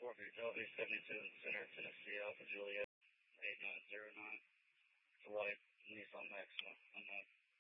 Fort Philadelphia 72 in the center of Tennessee, Alpha Juliet 8909. It's a white Nissan Maxima.